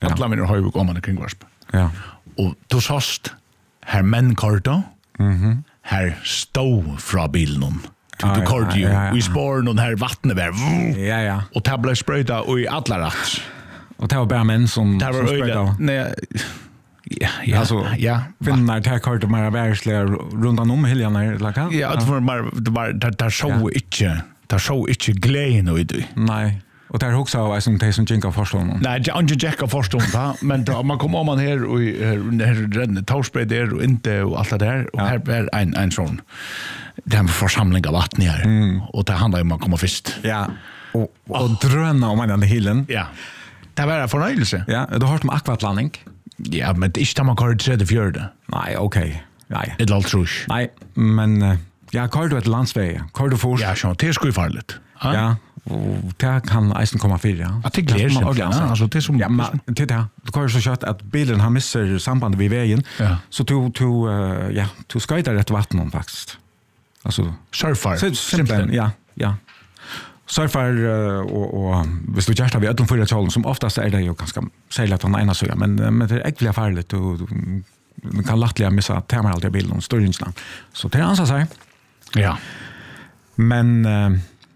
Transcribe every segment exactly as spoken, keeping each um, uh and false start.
Alla mina har ju kommande kringvarsp. Ja. Och då såst här män korto. Mhm. Här stå från bilen. Du Ah, du ja, kort ju ja, ja. i spåren och här vattnet där. Ja, ja. Och tabla spröjta och i alla rätt. Och det var bara män som Det var öjligt. Nej. Ja, ja, Alltså, ja. Finnar det här kort och mer världsliga runt om helgerna eller kan? Ja, det var bara det var där där så inte. Där så inte glädjen och det. Nej. Och där också var som det som jinka förstånd. Nej, jag inte jacka förstånd va, men då man kommer om man här och här tauspray där och inte och allt det där och här är en en sån det är en församling av vatten här mm. och det handlar om att komma först. Ja. Och och dröna om den hillen. Ja. Det var en förnöjelse. Ja, du har hört om akvatlandning? Ja, men det är inte man kan tredje fjärde. Nej, okej. Nej. Det är allt trus. Nej, men uh, ja, kör du ett landsväg, kör du fors. Ja, så det är sku farligt. Ja. Ja. Och det kan eisen komma fyra. Ja. Att det glädjer sig. Alltså det är som... Ja, men det där. Du kan ju så kött att bilen har missar sambandet vid vägen. Ja. Så du, du, uh, ja, du skajtar rätt vatten faktiskt. Alltså... Surfar. Simpelthen, ja, ja. Surfar uh, och, och hvis du gör det vid ödlom fyra tjålen, som oftast är det ju ganska särskilt från ena sidan, men, men det är äckliga farligt och du kan lättliga missa tämmer alltid bilen och störringsna. Så det är ansvar sig. Ja. Men... Uh,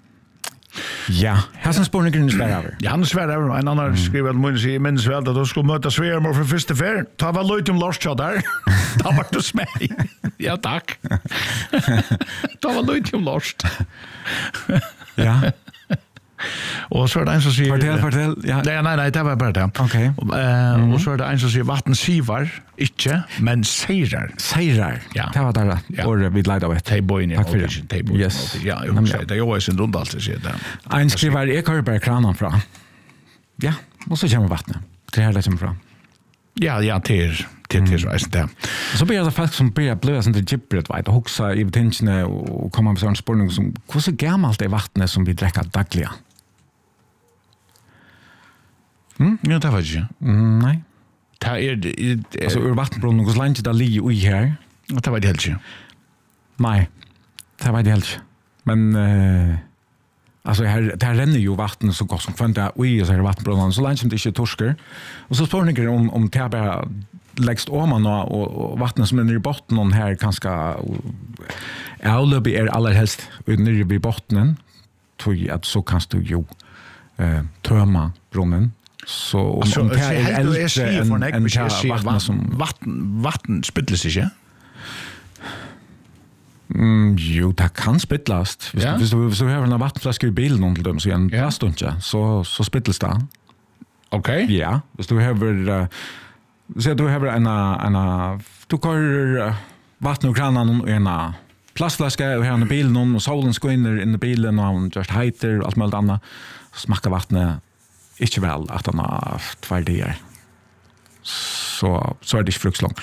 ja, här som spårningen är svär över. Ja, han är svär över. En annan skriver att man säger minns väl att du skulle möta svärmor för första färd. Ta väl lite om Lars Chad där. Ta vart du smäj. Ja, tack. Ta väl lite om Lars. Ja. Och så är det en som säger... Fortell, fortell. Ja. Nej, nej, nej, det var bara det. Okej. Okay. Uh, mm-hmm. Och så är det en som säger vatten sivar, inte, men seirar. Seirar? Ja. Det var där. Ja. Och vi lärde av ett. Tejboin i audition. Tejboin i Yes. Ja, jag säger det. Jag är sin runda alltid säger det. En skriver, jag kör bara kranen från. Ja, och så kommer vattnet. Det här det kommer fram. Ja, ja, till till till så det. Så blir det folk som börjar blöja sånt där gibbret vet och huxa i betänkande och komma med sån spårning som hur så gammalt är vattnet som vi dricker dagligen. Mm, ja, det var ju. Mm, nej. Det är det alltså ur vattenbrunnen hur länge det ligger i här. Det var det helt ju. Nej. Det var det helt. Men eh alltså här där renner ju vatten så gott som fan där oj så här vattenbrunnen så länge som det inte torskar. Och så spårningen om om det bara lägst oman och, och vattnet som är nere i botten och här ganska avlöp är allra helst nere vid bottnen tror att så kan du ju eh tömma brunnen så om, alltså, om det är äldre än en vatten som vatten vatten spyttlar sig ja. Mm, jo, det kan spyttlas. Hvis, ja. hvis du, hvis du har en vattenflaske i bilen om till dem så en ja. Plastundje, så, så spyttlas det. Okej. Okay. Ja, hvis du har uh, så du har en en du kör uh, vatten ur kranen och en plastflaska och har en bilen och solen skiner in i bilen och han just heter och allt möjligt annat smakar vattnet inte väl att han har två dagar. Så så är det fruktlångt.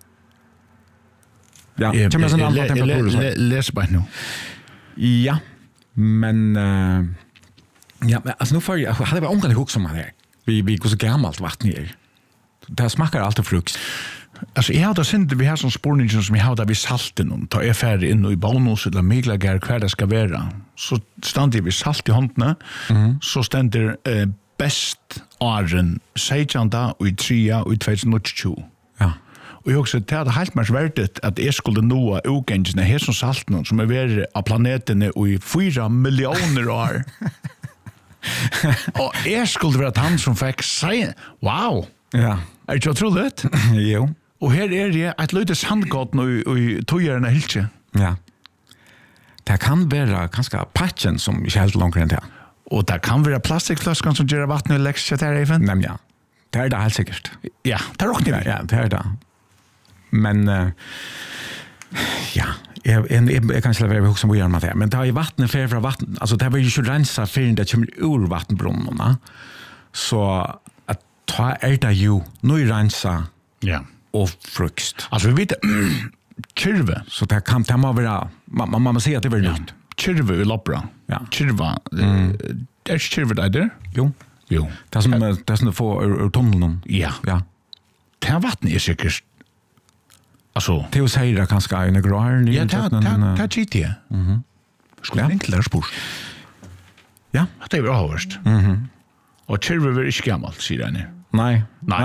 Ja, det kommer sån annan temperatur så. Läs bara nu. Ja, men uh, ja, men alltså nu för jag hade bara omgående hus som här. Vi vi går så gammalt vatten här. Det smakar alltid frukt. Alltså jag hade synd vi har sån spårningen som vi har där vi salten och tar är färdig in i bonus eller meglagar kvar det ska vara. Så stannar vi salt i handen. Mm. Så ständer eh, bäst åren sejanda och i trea och i tjugohundratjugo. Ja. Och jag också det hade helt mer värdet att jag skulle nå ogängerna här som salten som är värre av planeten i fyra miljoner år. Och jag skulle vara han som fick säga wow. Ja. Är det otroligt? Jo. Och här är det ett litet sandgått nu i tojarna hilse. Ja. Det kan vara ganska patchen som inte helt långt än det. Och det kan vara plastikflaskan som gör vatten och läxor där även. Nej, ja. Det är det helt säkert. Ja, det är också det. Ja, det är det. Men uh, ja, jag en jag kan inte lära också vad gör man det. Men det har ju vatten för från vatten. Alltså det var ju så rensa för det kommer ur vattenbrunnarna. Så att ta är det ju nu rensa. Ja. Och frukt. Alltså vi vet kyrve. Så det kan ta vara man man säger att det är nytt. Kyrve i Loppra. Ja. Kyrva. Mm. Är kyrve där där? Jo. Jo. Det som det som får ur tunneln. Ja. Ja. Det här vattnet är säkert alltså det är säger det kanske en grar ja, det det det G T. Mhm. Skulle inte lära spår. Ja, det är bra hörst. Mhm. Och kyrve är inte gammalt, säger han. Nej. Nej.